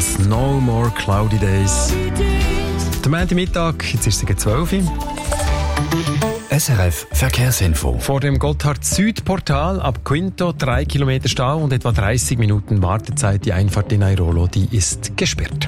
Beatles, No More Cloudy Days. Der Montagmittag, jetzt ist es 12 Uhr. SRF Verkehrsinfo. Vor dem Gotthard-Süd-Portal ab Quinto 3 Kilometer Stau und etwa 30 Minuten Wartezeit. Die Einfahrt in Airolo, die ist gesperrt.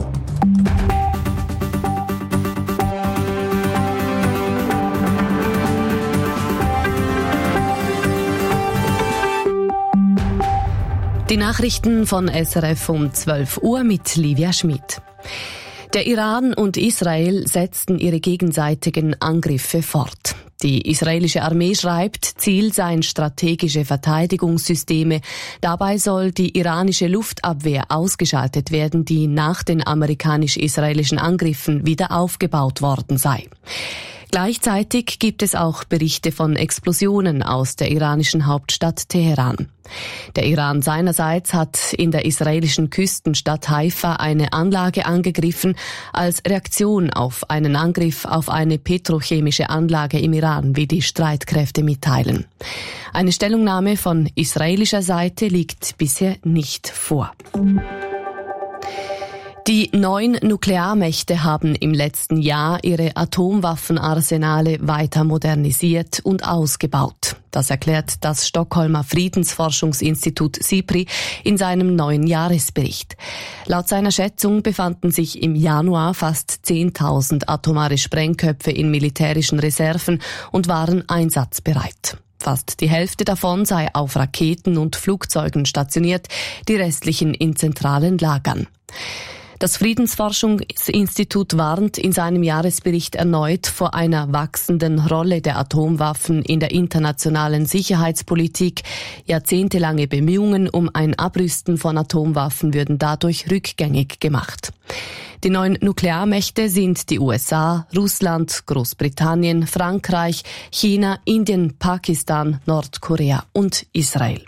Die Nachrichten von SRF um 12 Uhr mit Livia Schmid. Der Iran und Israel setzten ihre gegenseitigen Angriffe fort. Die israelische Armee schreibt, Ziel seien strategische Verteidigungssysteme. Dabei soll die iranische Luftabwehr ausgeschaltet werden, die nach den amerikanisch-israelischen Angriffen wieder aufgebaut worden sei. Gleichzeitig gibt es auch Berichte von Explosionen aus der iranischen Hauptstadt Teheran. Der Iran seinerseits hat in der israelischen Küstenstadt Haifa eine Anlage angegriffen als Reaktion auf einen Angriff auf eine petrochemische Anlage im Iran, wie die Streitkräfte mitteilen. Eine Stellungnahme von israelischer Seite liegt bisher nicht vor. Die 9 Nuklearmächte haben im letzten Jahr ihre Atomwaffenarsenale weiter modernisiert und ausgebaut. Das erklärt das Stockholmer Friedensforschungsinstitut SIPRI in seinem neuen Jahresbericht. Laut seiner Schätzung befanden sich im Januar fast 10.000 atomare Sprengköpfe in militärischen Reserven und waren einsatzbereit. Fast die Hälfte davon sei auf Raketen und Flugzeugen stationiert, die restlichen in zentralen Lagern. Das Friedensforschungsinstitut warnt in seinem Jahresbericht erneut vor einer wachsenden Rolle der Atomwaffen in der internationalen Sicherheitspolitik. Jahrzehntelange Bemühungen um ein Abrüsten von Atomwaffen würden dadurch rückgängig gemacht. Die 9 Nuklearmächte sind die USA, Russland, Großbritannien, Frankreich, China, Indien, Pakistan, Nordkorea und Israel.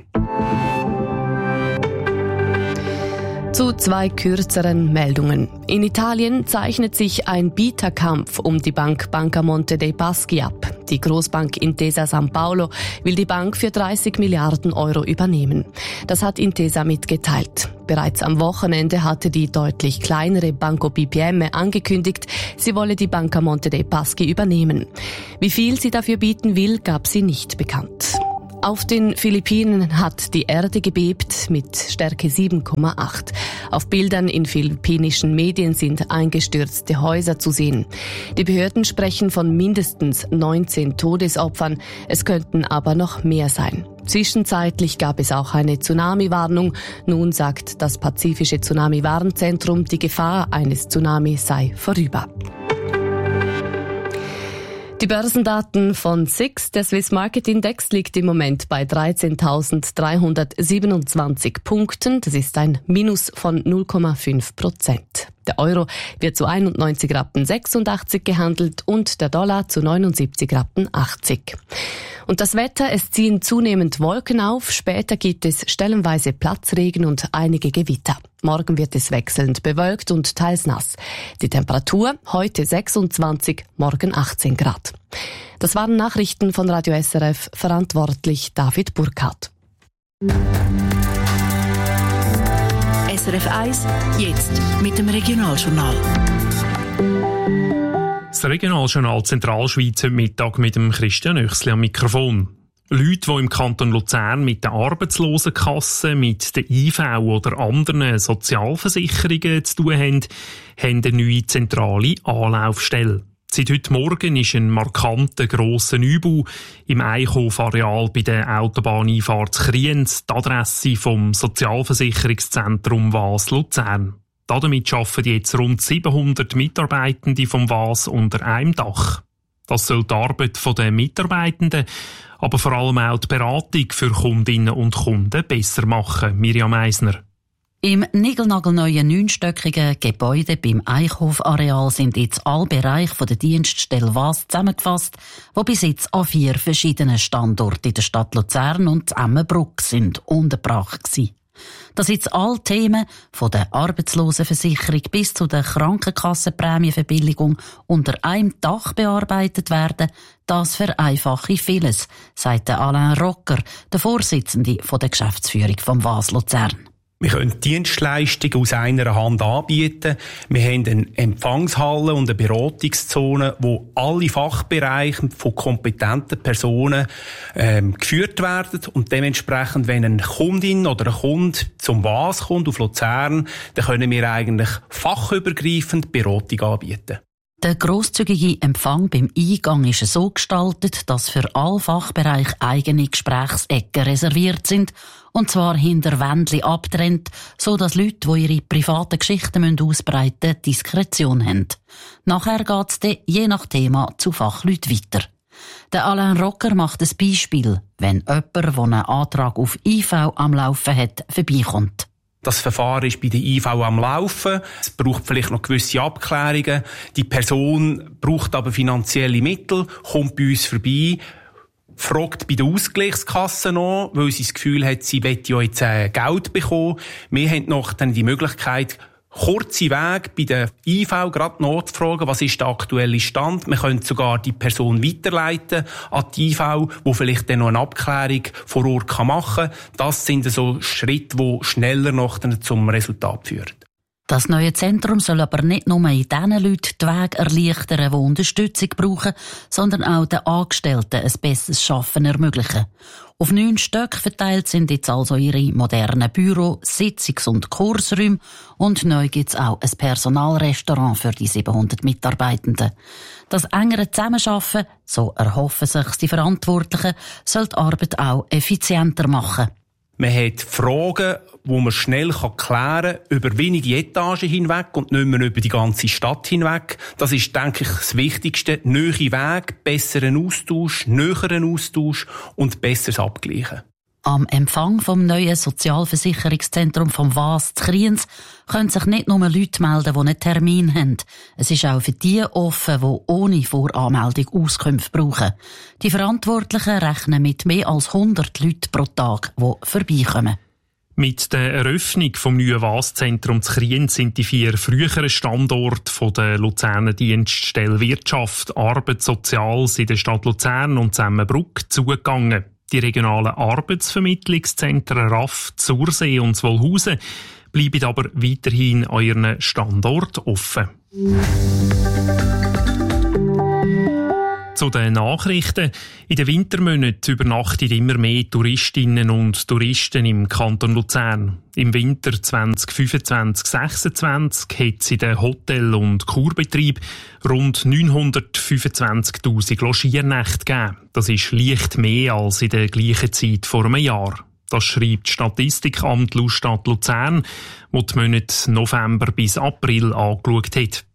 Zu 2 kürzeren Meldungen. In Italien zeichnet sich ein Bieterkampf um die Bank Banca Monte dei Paschi ab. Die Großbank Intesa San Paolo will die Bank für 30 Milliarden Euro übernehmen. Das hat Intesa mitgeteilt. Bereits am Wochenende hatte die deutlich kleinere Banco BPM angekündigt, sie wolle die Banca Monte dei Paschi übernehmen. Wie viel sie dafür bieten will, gab sie nicht bekannt. Auf den Philippinen hat die Erde gebebt mit Stärke 7,8. Auf Bildern in philippinischen Medien sind eingestürzte Häuser zu sehen. Die Behörden sprechen von mindestens 19 Todesopfern. Es könnten aber noch mehr sein. Zwischenzeitlich gab es auch eine Tsunami-Warnung. Nun sagt das Pazifische Tsunami-Warnzentrum, die Gefahr eines Tsunamis sei vorüber. Die Börsendaten von SIX, der Swiss Market Index, liegt im Moment bei 13.327 Punkten. Das ist ein Minus von 0,5%. Der Euro wird zu 91,86 Rappen gehandelt und der Dollar zu 79,80 Rappen. Und das Wetter, es ziehen zunehmend Wolken auf. Später gibt es stellenweise Platzregen und einige Gewitter. Morgen wird es wechselnd bewölkt und teils nass. Die Temperatur heute 26, morgen 18 Grad. Das waren Nachrichten von Radio SRF, verantwortlich David Burkhardt. SRF 1, jetzt mit dem Regionaljournal. Das Regionaljournal Zentralschweiz heute Mittag mit dem Christian Oechsli am Mikrofon. Leute, die im Kanton Luzern mit der Arbeitslosenkasse, mit der IV oder anderen Sozialversicherungen zu tun haben, haben eine neue zentrale Anlaufstelle. Seit heute Morgen ist ein markanter grosser Neubau im Eichhof-Areal bei der Autobahneinfahrt Kriens die Adresse vom Sozialversicherungszentrum WAS Luzern. Damit arbeiten jetzt rund 700 Mitarbeitende vom WAS unter einem Dach. Das soll die Arbeit der Mitarbeitenden, aber vor allem auch die Beratung für Kundinnen und Kunden besser machen. Miriam Eisner. Im niegelnagelneuen 9-stöckigen Gebäude beim Eichhof-Areal sind jetzt alle Bereiche der Dienststelle WAS zusammengefasst, die bis jetzt an 4 verschiedenen Standorten in der Stadt Luzern und Emmenbruck sind untergebracht waren. Dass jetzt alle Themen von der Arbeitslosenversicherung bis zu der Krankenkassenprämienverbilligung unter einem Dach bearbeitet werden, das vereinfache vieles, sagt Alain Rocker, der Vorsitzende der Geschäftsführung vom WAS Luzern. Wir können Dienstleistungen aus einer Hand anbieten. Wir haben eine Empfangshalle und eine Beratungszone, wo alle Fachbereiche von kompetenten Personen geführt werden. Und dementsprechend, wenn eine Kundin oder ein Kunde zum WAS kommt auf Luzern, dann können wir eigentlich fachübergreifend Beratung anbieten. Der grosszügige Empfang beim Eingang ist so gestaltet, dass für alle Fachbereiche eigene Gesprächsecken reserviert sind, und zwar hinter Wändchen abgetrennt, so dass Leute, die ihre privaten Geschichten ausbreiten müssen, Diskretion haben. Nachher geht's dann je nach Thema zu Fachleuten weiter. Der Alain Rocker macht ein Beispiel, wenn jemand, der einen Antrag auf IV am Laufen hat, vorbeikommt. Das Verfahren ist bei der IV am Laufen. Es braucht vielleicht noch gewisse Abklärungen. Die Person braucht aber finanzielle Mittel, kommt bei uns vorbei, fragt bei der Ausgleichskasse noch, weil sie das Gefühl hat, sie will ja jetzt Geld bekommen. Wir haben noch dann die Möglichkeit, kurze Weg bei der IV gerade nachzufragen, was ist der aktuelle Stand. Wir können sogar die Person weiterleiten an die IV, wo vielleicht dann noch eine Abklärung vor Ort machen kann. Das sind so Schritte, die schneller noch zum Resultat führen. Das neue Zentrum soll aber nicht nur in den Leuten die Wege erleichtern, die Unterstützung brauchen, sondern auch den Angestellten ein besseres Arbeiten ermöglichen. Auf 9 Stöcke verteilt sind jetzt also ihre modernen Büro-, Sitzungs- und Kursräume, und neu gibt es auch ein Personalrestaurant für die 700 Mitarbeitenden. Das engere Zusammenarbeiten, so erhoffen sich die Verantwortlichen, soll die Arbeit auch effizienter machen. Man hat Fragen, die man schnell klären kann, über wenige Etagen hinweg und nicht mehr über die ganze Stadt hinweg. Das ist, denke ich, das Wichtigste. Nähe Weg, besseren Austausch, näheren Austausch und besseres Abgleichen. Am Empfang vom neuen Sozialversicherungszentrum vom WAS zu Kriens können sich nicht nur Leute melden, die einen Termin haben. Es ist auch für die offen, die ohne Voranmeldung Auskünfte brauchen. Die Verantwortlichen rechnen mit mehr als 100 Leuten pro Tag, die vorbeikommen. Mit der Eröffnung vom neuen WAS-Zentrum zu Kriens sind die 4 früheren Standorte der Luzerner Dienststelle Wirtschaft, Arbeit, Soziales in der Stadt Luzern und Semmenbruck zugegangen. Die regionalen Arbeitsvermittlungszentren RAF, Zursee und Zwolhausen bleiben aber weiterhin an ihren Standort offen. Zu den Nachrichten. In den Wintermonaten übernachten immer mehr Touristinnen und Touristen im Kanton Luzern. Im Winter 2025/26 hat es in den Hotel- und Kurbetrieb rund 925'000 Logiernächte gegeben. Das ist leicht mehr als in der gleichen Zeit vor einem Jahr. Das schreibt das Statistikamt Stadt Luzern, das die Monate November bis April angeschaut hat.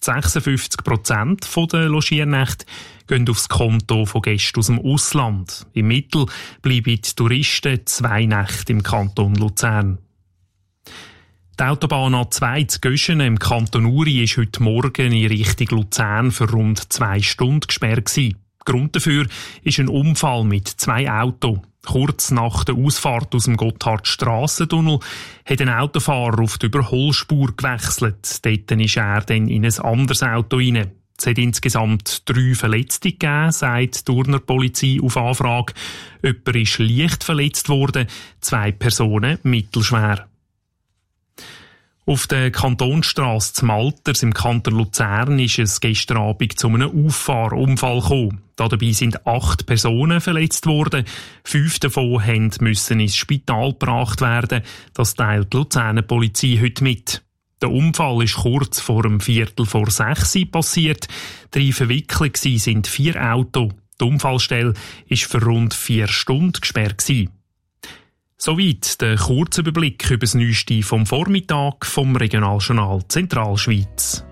56% der Logiernächte gehen aufs Konto von Gästen aus dem Ausland. Im Mittel bleiben die Touristen 2 Nächte im Kanton Luzern. Die Autobahn A2 zu Göschenen im Kanton Uri ist heute Morgen in Richtung Luzern für rund 2 Stunden gesperrt gewesen. Grund dafür ist ein Unfall mit 2 Autos. Kurz nach der Ausfahrt aus dem Gotthardstrassentunnel hat ein Autofahrer auf die Überholspur gewechselt. Dort ist er dann in ein anderes Auto rein. Es hat insgesamt 3 Verletzte gegeben, sagt die Urner Polizei auf Anfrage. Jemand ist leicht verletzt worden, 2 Personen mittelschwer. Auf der Kantonsstrasse zum Alters im Kanton Luzern ist es gestern Abend zu einem Auffahrunfall gekommen. Dabei sind 8 Personen verletzt worden. 5 davon mussten ins Spital gebracht werden. Das teilt die Luzerner Polizei heute mit. Der Unfall ist kurz vor 5:45 passiert. Darin verwickelt sind 4 Autos. Die Unfallstelle war für rund 4 Stunden gesperrt. Soweit der Kurzüberblick über das Neueste vom Vormittag vom Regionaljournal Zentralschweiz.